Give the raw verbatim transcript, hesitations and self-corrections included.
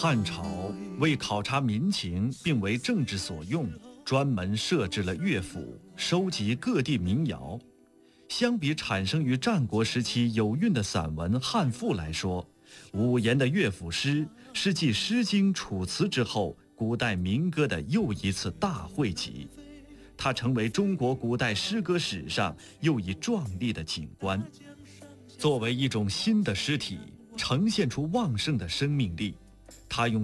汉朝为考察民情并为政治所用，专门设置了乐府，收集各地民谣。相比产生于战国时期有韵的散文汉赋来说，五言的乐府诗是继《诗经》《楚辞》之后古代民歌的又一次大汇集，它成为中国古代诗歌史上又一壮丽的景观。作为一种新的诗体，呈现出旺盛的生命力，它用